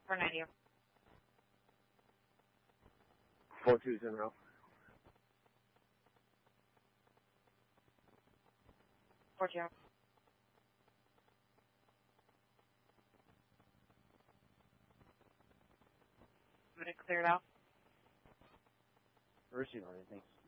490. 4-2's in row. 4-2. I'm going to clear it out. Receive on it, thanks.